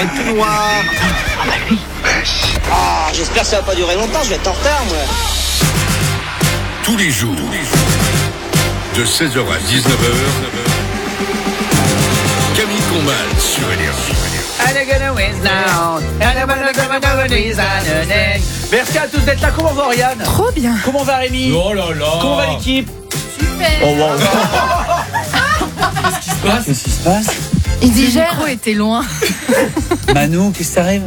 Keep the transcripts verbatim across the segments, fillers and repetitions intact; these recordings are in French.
est tout noir. Ah bah lui. Ah, j'espère que ça va pas durer longtemps, je vais être en retard, moi. Tous les jours, de seize heures à dix-neuf heures, Camille Combal sur Énergie. Merci à tous d'être là. Comment va Oriane? Trop bien. Comment va Rémi? Oh là là. Comment va l'équipe? Super. Oh wow. Qu'est-ce qui se passe? Qu'est-ce qui se passe? Il digère. Le micro était loin. Manou, qu'est-ce qui t'arrive?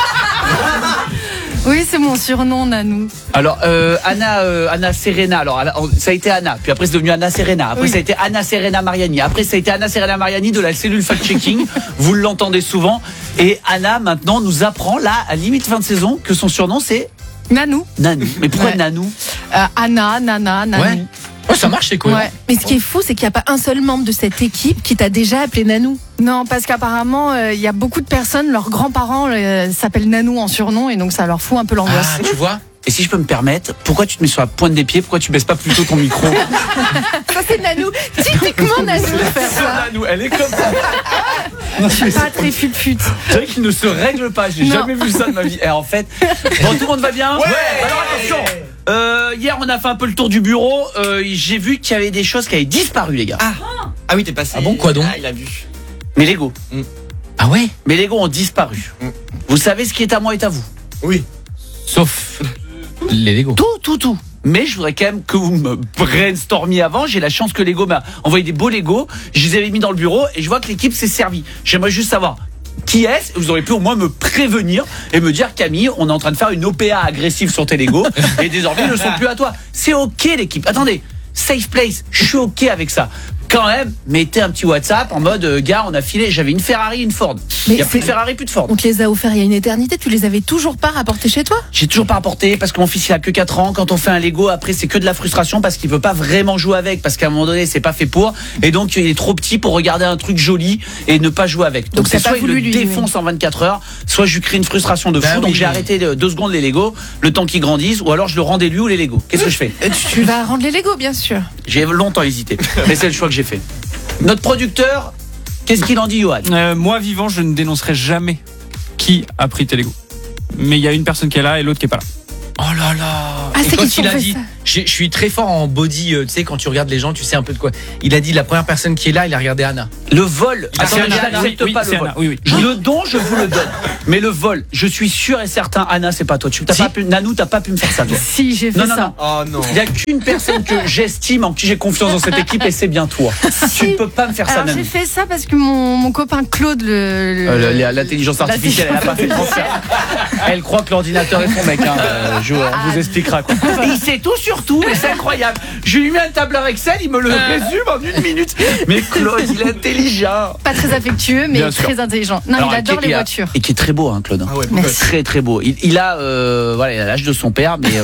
Oui, c'est mon surnom, Nanou. Alors, euh, Anna, euh, Anna Serena. Alors, ça a été Anna. Puis après, c'est devenu Anna Serena. Après, oui. Ça a été Anna Serena Mariani. Après, ça a été Anna Serena Mariani de la cellule fact-checking. Vous l'entendez souvent. Et Anna, maintenant, nous apprend, là, à limite fin de saison, que son surnom, c'est Nanou. Nanou. Mais pourquoi ouais. Nanou? euh, Anna, Nana, Nanou. Ouais. Ouais, ça marche, c'est cool. Ouais. Mais ce qui est fou, c'est qu'il n'y a pas un seul membre de cette équipe qui t'a déjà appelé Nanou. Non, parce qu'apparemment, il euh, y a beaucoup de personnes, leurs grands-parents euh, s'appellent Nanou en surnom, et donc ça leur fout un peu l'angoisse. Ah, tu vois? Et si je peux me permettre, pourquoi tu te mets sur la pointe des pieds? Pourquoi tu baisses pas plutôt ton micro? Ça, c'est Nanou. Typiquement Nanou de faire ça. Nanou, elle est comme ça. Non, je suis pas très fut-fut. C'est vrai qu'il ne se règle pas. J'ai Non. jamais vu ça de ma vie. Et en fait, bon, tout le monde va bien? Ouais. Alors attention. Euh, hier, on a fait un peu le tour du bureau. Euh, j'ai vu qu'il y avait des choses qui avaient disparu, les gars. Ah, ah oui, t'es passé. Ah bon, quoi donc? Ah, il a vu. Mes Lego. Mm. Ah ouais? Mes Lego ont disparu. Mm. Vous savez ce qui est à moi est à vous? Oui. Sauf les Lego. Tout, tout, tout. Mais je voudrais quand même que vous me brainstormiez avant. J'ai la chance que Lego m'a envoyé des beaux Lego. Je les avais mis dans le bureau et je vois que l'équipe s'est servie. J'aimerais juste savoir qui est-ce. Vous auriez pu au moins me prévenir et me dire, Camille, on est en train de faire une O P A agressive sur tes Lego et désormais ils ne sont plus à toi. C'est ok l'équipe. Attendez, safe place, je suis ok avec ça. Quand même, mettez un petit WhatsApp en mode euh, gars, on a filé, j'avais une Ferrari, une Ford. Il n'y a plus de Ferrari, plus de Ford. On te les a offerts il y a une éternité, tu les avais toujours pas rapportés chez toi? J'ai toujours pas rapporté parce que mon fils il a que quatre ans. Quand on fait un Lego, après c'est que de la frustration parce qu'il peut pas vraiment jouer avec, parce qu'à un moment donné c'est pas fait pour, et donc il est trop petit pour regarder un truc joli et ne pas jouer avec. Donc, donc c'est soit il le lui, défonce lui. en vingt-quatre heures, soit je lui crée une frustration de fou. Ben donc oui. J'ai arrêté deux secondes les Lego, le temps qu'ils grandissent, ou alors je le rendais lui ou les Lego. Qu'est-ce que je fais? Tu vas rendre les Lego, bien sûr. J'ai longtemps hésité, mais c'est le choix que j'ai fait. Notre producteur, qu'est-ce qu'il en dit, Johan? euh, Moi, vivant, je ne dénoncerai jamais qui a pris tes Lego. Mais il y a une personne qui est là et l'autre qui est pas là. Oh là là. Ah, et c'est quand il a fait dit, je, je suis très fort en body, euh, tu sais, quand tu regardes les gens, tu sais un peu de quoi. Il a dit, la première personne qui est là, il a regardé Anna. Le vol, attendez, je n'accepte oui, pas oui, le vol. Anna, oui, oui. Le don, je vous le donne. Mais le vol, je suis sûr et certain, Anna, c'est pas toi. Tu t'as si. pas pu, Nanou, t'as pas pu me faire ça, toi. Si, j'ai fait non, non, ça. Non. Oh non. Il y a qu'une personne que j'estime, en qui j'ai confiance dans cette équipe, et c'est bien toi. Si. Tu ne peux pas me faire Alors, ça, Nanou. j'ai fait ça parce que mon, mon copain Claude, le, le... Euh, l'intelligence artificielle, elle a pas fait le transfert. Elle croit que l'ordinateur est son mec. Hein. Euh, je, on Ah. vous expliquera quoi. Et il sait tout sur tout, et c'est incroyable. Je lui ai mis un tableur Excel, il me le résume en une minute. Mais Claude, il est intelligent. Pas très affectueux, mais très intelligent. Non, alors, il adore les il a, voitures. Et qui est très beau, hein, Claude. Ah ouais, très très beau. Il, il a, euh, voilà, il a l'âge de son père, mais euh,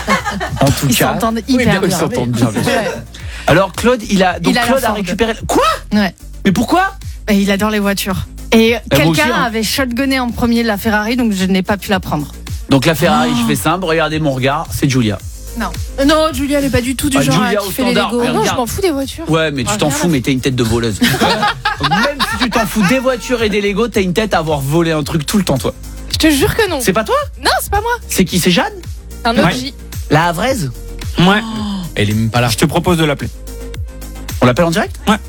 en tout ils cas, s'entendent hyper oui, bien. Ils s'entendent bien. bien. Ouais. Alors Claude, il a, donc il a Claude a récupéré. Quoi? Ouais. Mais pourquoi? Et il adore les voitures. Et bah, quelqu'un aussi, hein. avait shotgunné en premier la Ferrari, donc je n'ai pas pu la prendre. Donc la Ferrari, oh. je fais simple, regardez mon regard, c'est Julia. Non. Non, Julia, elle est pas du tout du ah, genre Julia à kiffer les Lego. Non, je m'en fous des voitures. Ouais, mais tu t'en fous, mais t'es une tête de voleuse. Même si tu t'en fous des voitures et des Lego, t'as une tête à avoir volé un truc tout le temps, toi. Je te jure que non. C'est pas toi? Non, c'est pas moi. C'est qui? C'est Jeanne? Un O G. La Havraise? Ouais. Oh. Elle est même pas là. Je te propose de l'appeler. On l'appelle en direct? Ouais.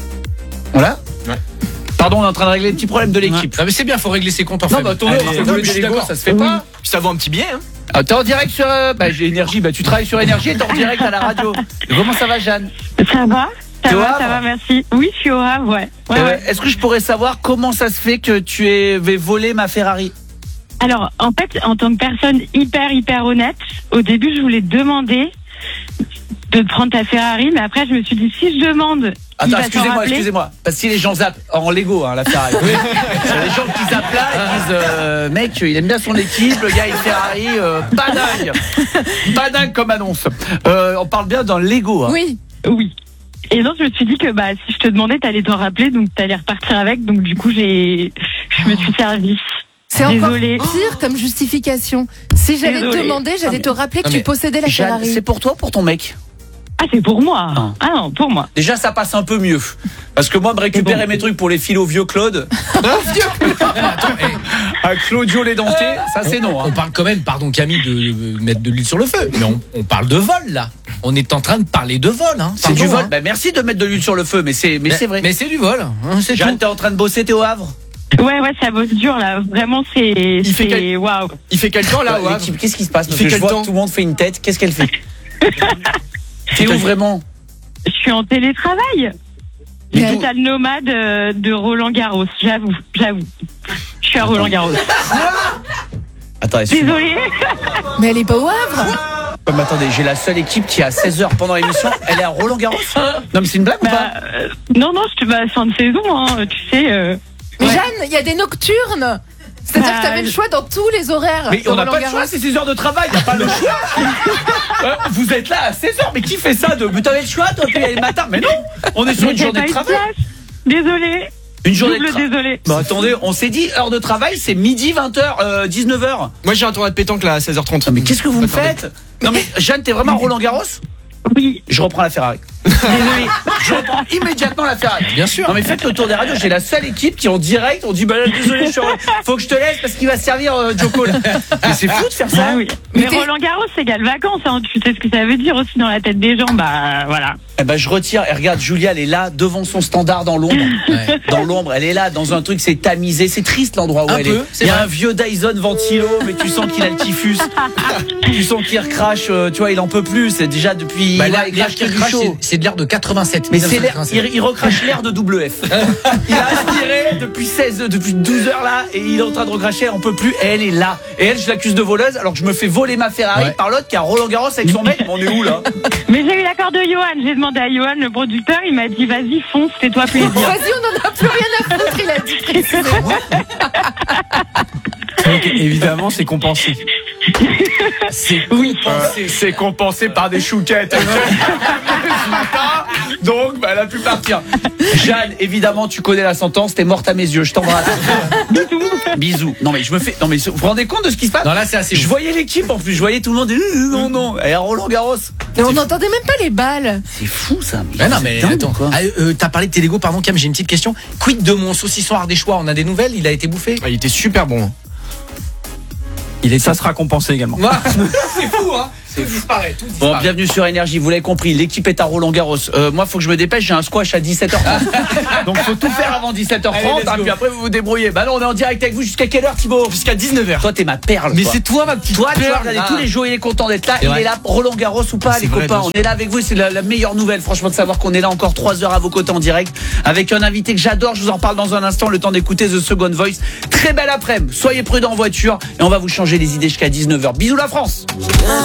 On l'a? Ouais. Pardon, on est en train de régler les petits problès de l'équipe. Ouais. Non mais c'est bien, faut régler ses comptes en fait. Non, bah attendez, on va voler des Lego, ça se fait pas. Ça vaut un petit billet, hein. Ah, t'es en direct sur... Euh, bah j'ai énergie, bah tu travailles sur énergie et t'es en direct à la radio. Et comment ça va, Jeanne? Ça va, ça T'es va, ça va, merci. Oui, je suis au Havre, ouais. ouais, euh, ouais. Est-ce que je pourrais savoir comment ça se fait que tu aies volé ma Ferrari? Alors, en fait, en tant que personne hyper, hyper honnête, au début, je voulais te demander de prendre ta Ferrari, mais après, je me suis dit, si je demande... Attends, excusez-moi, excusez-moi. Parce que si les gens zappent en Lego, hein, la Ferrari. Oui. Les gens qui zappent là, ils disent euh, mec, il aime bien son équipe, le gars il Ferrari, euh, pas dingue. Pas dingue comme annonce. Euh, on parle bien d'un Lego. Hein. Oui, oui. Et donc, je me suis dit que bah, si je te demandais, t'allais t'en rappeler, donc t'allais repartir avec. Donc, du coup, j'ai, je me suis servi. C'est encore Désolée. pire comme justification. Si j'allais te Désolée. demander, j'allais te rappeler que non, tu possédais la Jeanne, Ferrari. c'est pour toi ou pour ton mec? Ah, c'est pour moi. Ah. Ah non, pour moi. Déjà, ça passe un peu mieux. Parce que moi, me récupérer bon. mes trucs pour les filer au vieux Claude. Attends, eh, À Claudio les dentés, ça c'est non. on Hein. parle quand même, pardon Camille, de, de mettre de l'huile sur le feu. Mais on, on parle de vol là. On est en train de parler de vol. Hein. C'est Pardon, du vol. hein. Bah, merci de mettre de l'huile sur le feu, mais c'est mais, Mais c'est vrai. Mais c'est du vol. Hein, c'est Jeanne, tout. t'es en train de bosser, t'es au Havre. Ouais, ouais, ça bosse dur là. Vraiment, c'est. Il fait c'est- quel- Waouh. Il fait quel temps là Bah, au Havre l'équipe, qu'est-ce qui se passe? Il Parce fait que je quel vois temps que tout le monde fait une tête. Qu'est-ce qu'elle fait? T'es où vraiment? Je suis en télétravail. Mais Digital nomade euh, de Roland Garros. J'avoue, j'avoue. Je suis à Roland Garros. Attends, excuse-moi. Désolée. Mais elle est pas au Havre. Oh, mais attendez, j'ai la seule équipe qui à seize heures pendant l'émission, elle est à Roland Garros. Non mais c'est une blague ou Bah, pas? euh, non, non, je te bah, fin de saison, hein, tu sais. euh. Mais Ouais. Jeanne, il y a des nocturnes. C'est-à-dire Bah, que t'avais le choix dans tous les horaires. Mais de on n'a Roland pas le Garros. choix, c'est six heures de travail, y a pas le choix. Euh, Vous êtes là à seize heures, mais qui fait ça de... Mais t'avais le choix, toi, puis il y a le matin. Mais non, on est sur Mais une j'ai journée pas de eu de travail. place. Désolée. Une journée de Double travail. désolée. Bah attendez, on s'est dit heure de travail, c'est midi, vingt heures, euh, dix-neuf heures. Moi j'ai un tournoi de pétanque là à seize heures trente. Mais qu'est-ce que vous me Attendez. faites? Non mais Jeanne, t'es vraiment à Roland Garros? Oui. Je reprends la Ferrari. Désolé, je reprends immédiatement la Ferrari. Bien sûr. Non mais faites le tour des radios, j'ai la seule équipe qui en direct, on dit bah là, désolé, je suis en- faut que je te laisse parce qu'il va servir euh, Joko là. Mais c'est fou de faire ça. Ah oui. Mais Mais t'es- Roland Garros égale vacances, hein. Tu sais ce que ça veut dire aussi dans la tête des gens, bah voilà. Eh ben je retire, et regarde, Julia elle est là devant son standard dans l'ombre. Ouais. Dans l'ombre, elle est là dans un truc, c'est tamisé, c'est triste l'endroit où Un elle peu, est. c'est Il y a vrai. un vieux Dyson ventilo, mais tu sens qu'il a le typhus. Tu sens qu'il recrache, euh, tu vois, il en peut plus, c'est déjà depuis Bah, ouais, là, il l'air crache qu'il du crache, chaud. c'est- c'est de l'air de quatre-vingt-sept. Mais c'est l'air, il, quatre-vingt-sept. il recrache l'air de double F. Il a aspiré depuis seize, depuis douze heures là, et il est en train de recracher, elle en peut plus, et elle est là. Et elle, je l'accuse de voleuse, alors que je me fais voler ma Ferrari Ouais. par l'autre qui a Roland Garros avec son mec. On est où là? Mais j'ai eu l'accord de Johan. J'ai demandé à Johan, le producteur, il m'a dit vas-y, fonce, fais-toi plaisir. Vas-y, on en a plus rien à foutre, il a dit précisément. Donc, évidemment, c'est compensé. C'est Oui, c'est compensé par des chouquettes. Ce matin, donc bah, elle a pu partir. Jeanne, évidemment, tu connais la sentence, t'es morte à mes yeux, je t'embrasse. Bisous. Bisous. Non mais je me fais. Non mais vous vous rendez compte de ce qui se passe? Non là c'est assez. Je ouf. voyais l'équipe en plus, je voyais tout le monde dire euh, non non. Et à Roland Garros. Mais on n'entendait même pas les balles. C'est fou ça. Mais non mais c'est dingue, attends. quoi. Ah, euh, t'as parlé de Télégo, pardon Cam, j'ai une petite question. Quid de mon saucisson ardéchois? On a des nouvelles? Il a été bouffé? Ah, il était super bon. Il est. Ça sera compensé également. C'est fou hein. Tout disparaît. Tout Bon, disparaît. bienvenue sur Énergie, vous l'avez compris, l'équipe est à Roland Garros. Euh, moi, faut que je me dépêche, j'ai un squash à dix-sept heures trente. Donc, faut tout faire avant dix-sept heures trente, Allez, let's hein, go. puis après, vous vous débrouillez. Bah non, on est en direct avec vous jusqu'à quelle heure, Thibaut? Jusqu'à dix-neuf heures. Toi, t'es ma perle. Mais toi. c'est toi ma petite Toi, tu perle, vas regarder là. tous les jours, il est content d'être là. C'est Il vrai. est là, Roland Garros ou pas, C'est les vrai, copains. bien On est là avec vous, c'est la, la meilleure nouvelle, franchement, de savoir qu'on est là encore trois heures à vos côtés en direct. Avec un invité que j'adore, je vous en parle dans un instant, le temps d'écouter The Second Voice. Très belle après-midi. Soyez prudents en voiture et on va vous changer les idées jusqu'à dix-neuf heures. Bisous la France.